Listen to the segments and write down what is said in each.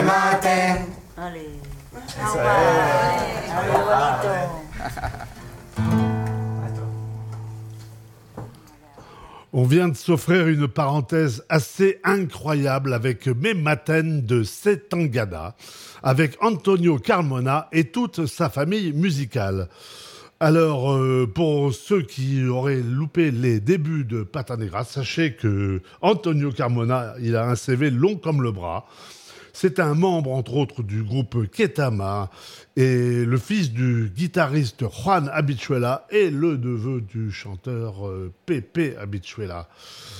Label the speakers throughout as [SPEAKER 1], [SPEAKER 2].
[SPEAKER 1] maten.
[SPEAKER 2] Allez.
[SPEAKER 1] Allez, bonito.
[SPEAKER 3] On vient de s'offrir une parenthèse assez incroyable avec Mes Matins de Setangana, avec Antonio Carmona et toute sa famille musicale. Alors, pour ceux qui auraient loupé les débuts de Pata Negra, sachez que Antonio Carmona, il a un CV long comme le bras. C'est un membre, entre autres, du groupe Ketama et le fils du guitariste Juan Habichuela et le neveu du chanteur Pepe Habichuela.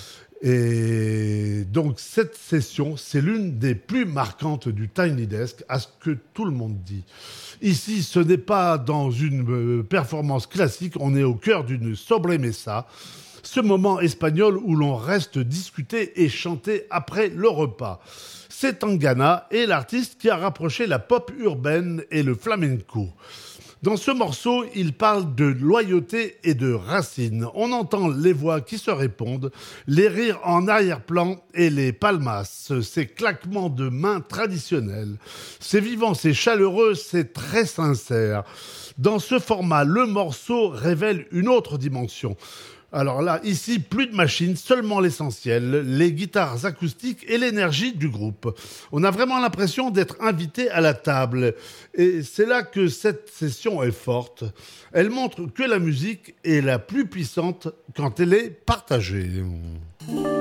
[SPEAKER 3] Et donc, cette session, c'est l'une des plus marquantes du Tiny Desk, à ce que tout le monde dit. Ici, ce n'est pas dans une performance classique, on est au cœur d'une sobremesa, ce moment espagnol où l'on reste discuter et chanter après le repas. C'est Tangana et l'artiste qui a rapproché la pop urbaine et le flamenco. Dans ce morceau, il parle de loyauté et de racines. On entend les voix qui se répondent, les rires en arrière-plan et les palmas, ces claquements de mains traditionnels. C'est vivant, c'est chaleureux, c'est très sincère. Dans ce format, le morceau révèle une autre dimension. Alors là, ici, plus de machines, seulement l'essentiel, les guitares acoustiques et l'énergie du groupe. On a vraiment l'impression d'être invité à la table. Et c'est là que cette session est forte. Elle montre que la musique est la plus puissante quand elle est partagée.